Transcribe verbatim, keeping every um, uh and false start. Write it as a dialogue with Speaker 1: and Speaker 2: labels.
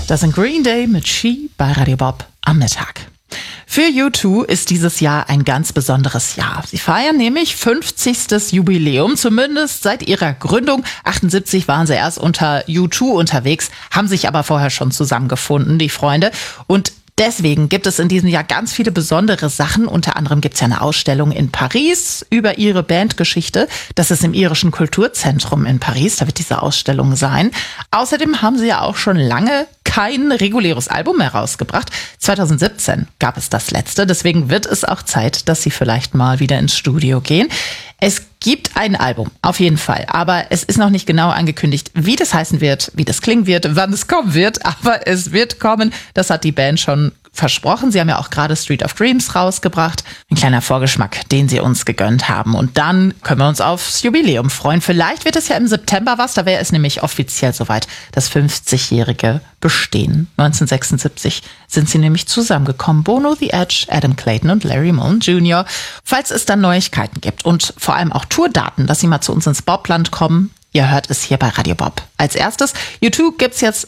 Speaker 1: Das sind Green Day mit She bei Radio Bob am Mittag. Für U zwei ist dieses Jahr ein ganz besonderes Jahr. Sie feiern nämlich fünfzigstes Jubiläum, zumindest seit ihrer Gründung. achtundsiebzig waren sie erst unter U zwei unterwegs, haben sich aber vorher schon zusammengefunden, die Freunde. Und deswegen gibt es in diesem Jahr ganz viele besondere Sachen. Unter anderem gibt es ja eine Ausstellung in Paris über ihre Bandgeschichte. Das ist im Irischen Kulturzentrum in Paris. Da wird diese Ausstellung sein. Außerdem haben sie ja auch schon lange kein reguläres Album mehr rausgebracht. zweitausendsiebzehn gab es das letzte. Deswegen wird es auch Zeit, dass sie vielleicht mal wieder ins Studio gehen. Es gibt ein Album, auf jeden Fall. Aber es ist noch nicht genau angekündigt, wie das heißen wird, wie das klingen wird, wann es kommen wird. Aber es wird kommen. Das hat die Band schon versprochen. Sie haben ja auch gerade Street of Dreams rausgebracht. Ein kleiner Vorgeschmack, den sie uns gegönnt haben. Und dann können wir uns aufs Jubiläum freuen. Vielleicht wird es ja im September was. Da wäre es nämlich offiziell soweit. Das fünfzigjährige Bestehen. neunzehnhundertsechsundsiebzig sind sie nämlich zusammengekommen. Bono, The Edge, Adam Clayton und Larry Mullen Junior Falls es dann Neuigkeiten gibt und vor allem auch Tourdaten, dass sie mal zu uns ins Bobland kommen, ihr hört es hier bei Radio Bob. Als erstes, U zwei gibt's jetzt